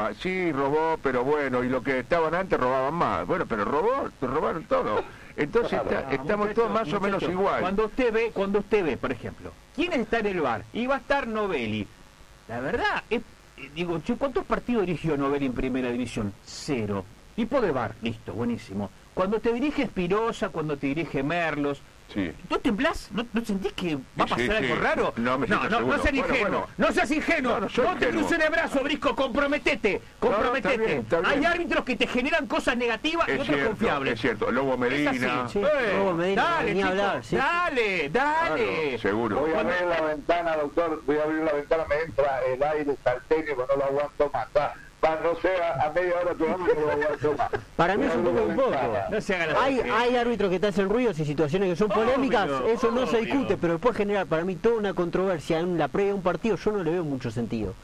decía, sí, robó, pero bueno, y lo que estaban antes robaban más. Bueno, pero robaron todo. Entonces estamos todos más o menos igual. Cuando usted ve, por ejemplo, ¿quién está en el VAR? Y va a estar Novelli. La verdad, digo, ¿cuántos partidos dirigió Novelli en Primera División? 0. Tipo de VAR, listo, buenísimo. Cuando te dirige Espirosa, cuando te dirige Merlos, sí. ¿tú temblás? ¿No sentís que va a pasar algo raro? No seas ingenuo, no seas ingenuo, no te cruces el brazo, Brisco, comprometete. Está bien. Hay árbitros que te generan cosas negativas y otros confiables. Es cierto, Lobo Medina. Sí, Lobo Medina, dale, ni chico, hablar, sí. dale. Claro, seguro. Voy a abrir la ventana, doctor, me entra el aire salténico, no lo aguanto más. No sea a media hora que no lo aguanto más. Para mí es un poco. No se haga la Hay árbitros que te hacen ruidos y situaciones que son polémicas, eso no se discute, pero puede generar para mí toda una controversia en la previa de un partido. Yo no le veo mucho sentido.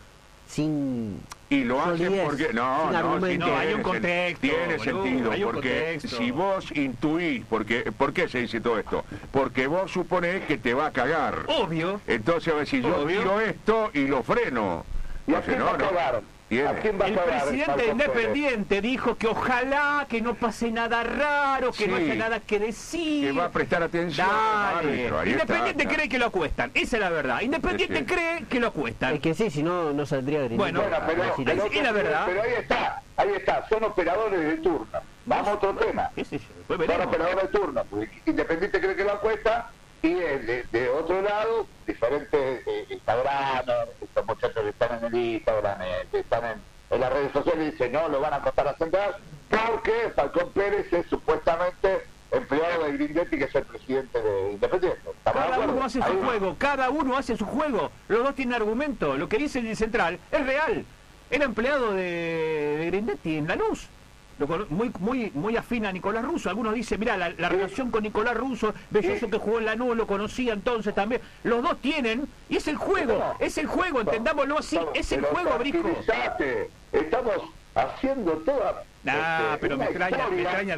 Y lo hacen porque hay un contexto. Tiene sentido, porque si vos intuís, ¿por qué se dice todo esto? Porque vos suponés que te va a cagar. Obvio. Entonces a ver si yo tiro esto y lo freno. ¿Y a quién va a cagar? El presidente de Independiente dijo que ojalá que no pase nada raro, que no haya nada que decir. Que va a prestar atención. Independiente cree que lo acuestan, esa es la verdad. Independiente cree que lo acuestan. Es que sí, si no, no saldría de Bueno, pero es la verdad. Pero ahí está, son operadores de turno. Vamos a otro tema. Son operadores de turno, porque Independiente cree que lo acuesta. Y de otro lado, diferentes Instagram, estos muchachos que están en el Instagram, que están en las redes sociales, dicen no, lo van a acostar a Central, porque Falcón Pérez es supuestamente empleado de Grindetti, que es el presidente de Independiente. Cada uno hace su juego, cada uno hace su juego. Los dos tienen argumento. Lo que dice el Central es real. Era empleado de Grindetti en Lanús. Muy afín a Nicolás Russo. Algunos dicen, mira, la relación con Nicolás Russo, Belloso que jugó en Lanús, lo conocía entonces también. Los dos tienen, y es el juego, entendámoslo así, es el juego, Brisco. Estamos haciendo toda... pero me extraña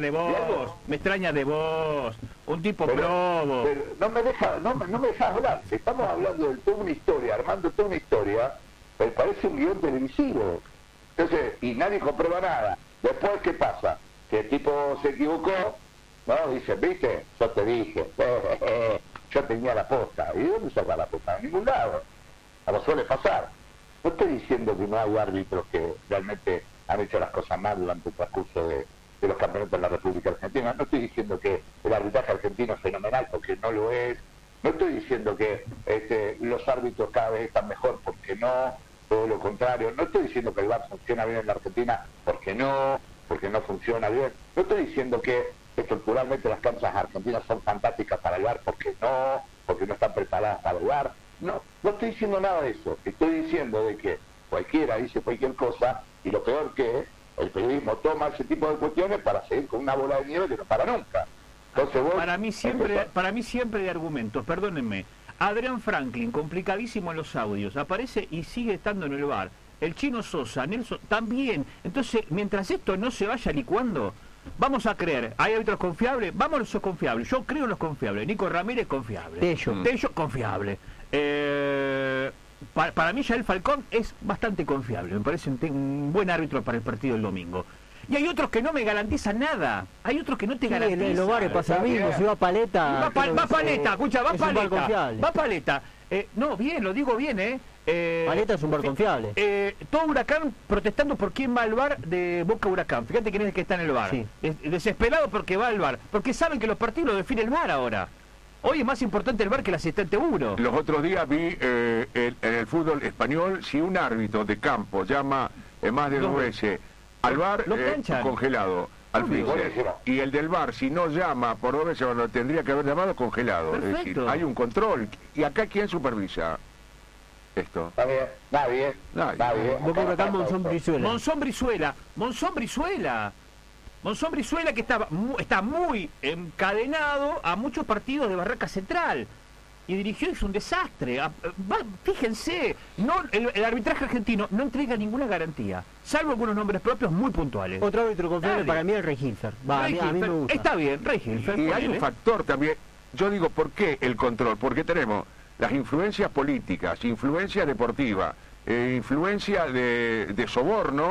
de vos, un tipo probo. No me deja hablar. Estamos hablando de toda una historia, armando toda una historia, me parece un guión televisivo. Entonces, y nadie comprueba nada. Después, ¿qué pasa? Que el tipo se equivocó, ¿no? Dice, ¿viste? Yo te dije, yo tenía la posta. ¿Y dónde saca la posta? En ningún lado. A lo suele pasar. No estoy diciendo que no hay árbitros que realmente han hecho las cosas mal durante el transcurso de los campeonatos de la República Argentina. No estoy diciendo que el arbitraje argentino es fenomenal, porque no lo es. No estoy diciendo que los árbitros cada vez están mejor, porque no. Todo lo contrario. No estoy diciendo que el VAR funciona bien en la Argentina porque no funciona bien. No estoy diciendo que estructuralmente las canchas argentinas son fantásticas para el VAR porque no están preparadas para el VAR. No estoy diciendo nada de eso. Estoy diciendo de que cualquiera dice cualquier cosa y lo peor que es, el periodismo toma ese tipo de cuestiones para seguir con una bola de nieve que no para nunca. Entonces para mí siempre hay argumentos, perdónenme. Adrián Franklin, complicadísimo en los audios, aparece y sigue estando en el VAR. El Chino Sosa, Nelson, también. Entonces, mientras esto no se vaya licuando, vamos a creer. ¿Hay árbitros confiables? Vamos a los confiables. Yo creo en los confiables. Nico Ramírez, confiable. Tello, confiable. Para mí, Yael Falcón es bastante confiable. Me parece un buen árbitro para el partido del domingo. Y hay otros que no me garantizan nada. Hay otros que no te garantizan. En los bares pasa lo mismo. Si va Paleta... Va Paleta, escucha, va Paleta. No, bien, lo digo bien, Paleta es un bar confiable. Todo Huracán protestando por quién va al bar de Boca Huracán. Fíjate quién es el que está en el bar. Sí. Desesperado porque va al bar. Porque saben que los partidos lo define el bar ahora. Hoy es más importante el VAR que el asistente 1. Los otros días vi en el fútbol español, si un árbitro de campo llama más de 2 veces al VAR, congelado. Al fin. Y el del VAR, si no llama por 2 veces, lo tendría que haber llamado congelado. Perfecto. Es decir, hay un control. ¿Y acá quién supervisa esto? Nadie. Boca Huracán, Monzón Brizuela. Monzón Brizuela que está muy encadenado a muchos partidos de Barraca Central. Y dirigió, es un desastre. Fíjense, el arbitraje argentino no entrega ninguna garantía, salvo algunos nombres propios muy puntuales. Otro árbitro confiable para mí es Rey Hilfer. A mí me gusta. Está bien, Rey Hilfer. Y hay un factor también. Yo digo, ¿por qué el control? Porque tenemos las influencias políticas, influencia deportiva, influencia de soborno.